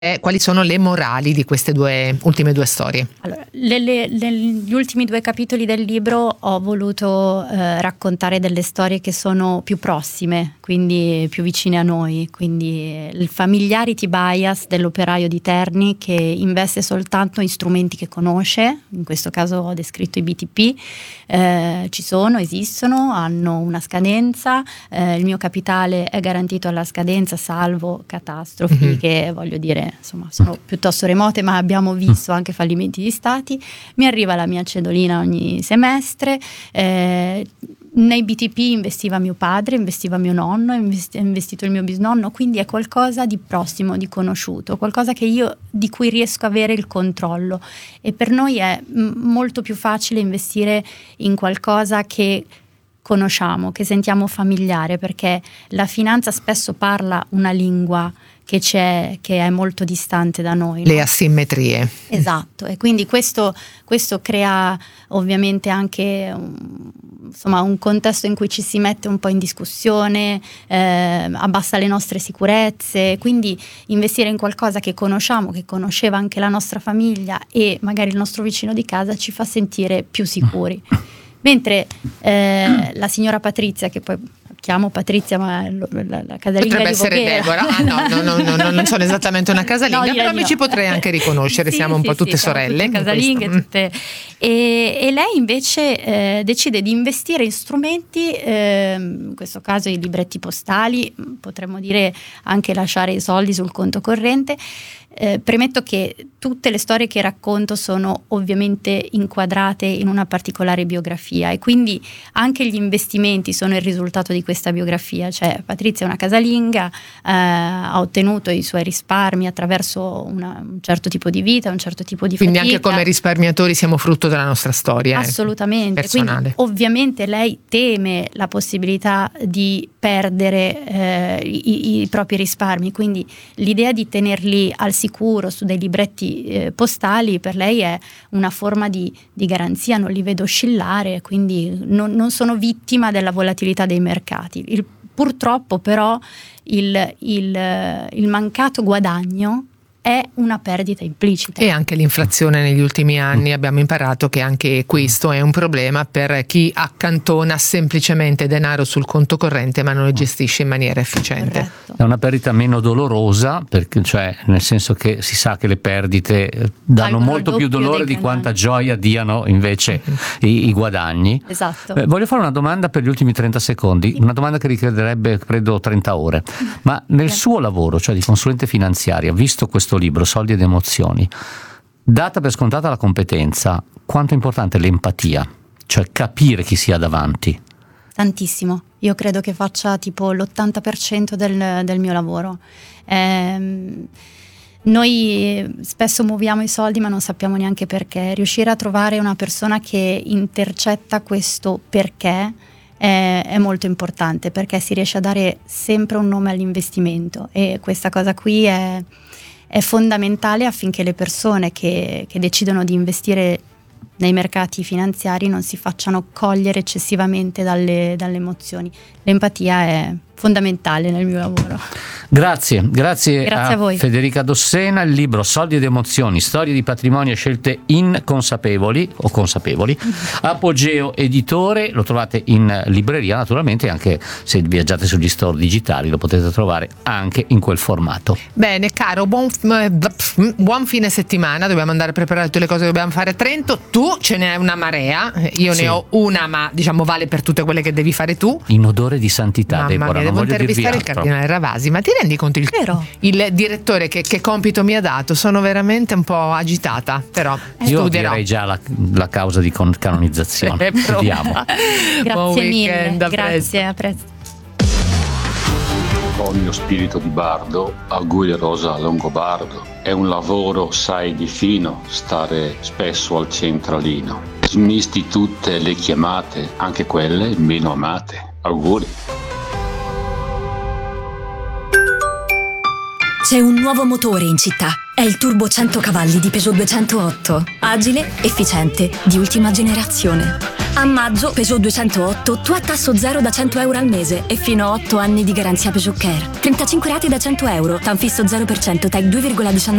quali sono le morali di queste ultime due storie. Allora, negli ultimi 2 capitoli del libro ho voluto raccontare delle storie che sono più prossime, quindi più vicine a noi, quindi il familiarity bias dell'operaio di Terni che investe soltanto in strumenti che conosce. In questo caso ho descritto i BTP, esistono, hanno una scadenza, il mio capitale è garantito alla scadenza salvo catastrofi che, voglio dire, insomma, sono piuttosto remote, ma abbiamo visto anche fallimenti di stati. Mi arriva la mia cedolina ogni semestre. Nei BTP investiva mio padre, investiva mio nonno, è investito il mio bisnonno, quindi è qualcosa di prossimo, di conosciuto, qualcosa di cui riesco a avere il controllo, e per noi è molto più facile investire in qualcosa che conosciamo, che sentiamo familiare, perché la finanza spesso parla una lingua che è molto distante da noi, le asimmetrie. Esatto, e quindi questo crea ovviamente anche un contesto in cui ci si mette un po' in discussione, abbassa le nostre sicurezze, quindi investire in qualcosa che conosciamo, che conosceva anche la nostra famiglia e magari il nostro vicino di casa, ci fa sentire più sicuri. Mentre la signora Patrizia, che poi chiamo Patrizia, ma la casalinga potrebbe di essere Voghera. No, non sono esattamente una casalinga, però mi ci potrei anche riconoscere, siamo un po' tutte sorelle. Tutte casalinghe, tutte. E lei invece decide di investire in strumenti, in questo caso i libretti postali, potremmo dire anche lasciare i soldi sul conto corrente. Premetto che tutte le storie che racconto sono ovviamente inquadrate in una particolare biografia, e quindi anche gli investimenti sono il risultato di questa biografia. Cioè, Patrizia è una casalinga, ha ottenuto i suoi risparmi attraverso un certo tipo di vita, un certo tipo di fatica. Quindi anche come risparmiatori siamo frutto della nostra storia. Assolutamente. Personale. Quindi ovviamente lei teme la possibilità di perdere i propri risparmi, quindi l'idea di tenerli al sicuro su dei libretti postali per lei è una forma di garanzia, non li vedo oscillare, quindi non sono vittima della volatilità dei mercati. Purtroppo però il mancato guadagno è una perdita implicita. E anche l'inflazione negli ultimi anni, abbiamo imparato che anche questo è un problema per chi accantona semplicemente denaro sul conto corrente ma non lo gestisce in maniera efficiente. Corretto. È una perdita meno dolorosa, perché, cioè, nel senso che si sa che le perdite danno molto più dolore di quanta gioia diano invece i guadagni. Esatto. Voglio fare una domanda per gli ultimi 30 secondi, una domanda che richiederebbe credo 30 ore, ma nel suo lavoro, cioè di consulente finanziario, visto questo libro Soldi ed emozioni, data per scontata la competenza, quanto è importante l'empatia, cioè capire chi si ha davanti? Tantissimo, io credo che faccia tipo l'80% del mio lavoro. Noi spesso muoviamo i soldi ma non sappiamo neanche perché. Riuscire a trovare una persona che intercetta questo perché è molto importante, perché si riesce a dare sempre un nome all'investimento, e questa cosa qui è fondamentale affinché le persone che decidono di investire nei mercati finanziari non si facciano cogliere eccessivamente dalle emozioni. L'empatia è fondamentale nel mio lavoro. Grazie a voi. Federica Dossena. Il libro Soldi ed emozioni, storie di patrimonio e scelte inconsapevoli o consapevoli, Apogeo Editore, lo trovate in libreria naturalmente, anche se viaggiate sugli store digitali lo potete trovare anche in quel formato. Bene caro, buon fine settimana, dobbiamo andare a preparare tutte le cose che dobbiamo fare a Trento. Tu ce n'hai una marea, io ne ho una, ma diciamo vale per tutte quelle che devi fare tu. In odore di santità. Mamma mia, devo intervistare il cardinale Ravasi, ma ti rendi conto il direttore che compito mi ha dato? Sono veramente un po' agitata, però io studierò. direi già la causa di canonizzazione. Vediamo. Grazie mille, a grazie, a presto. Con il mio spirito di bardo, auguri Rosa Longobardo. È un lavoro, sai, di fino, stare spesso al centralino. Smisti tutte le chiamate, anche quelle meno amate. Auguri. C'è un nuovo motore in città. È il Turbo 100 cavalli di Peugeot 208. Agile, efficiente, di ultima generazione. A maggio Peugeot 208, tu a tasso zero da 100 euro al mese e fino a 8 anni di garanzia Peugeot Care. 35 rate da 100 euro, TAN fisso 0%, TEC 2,19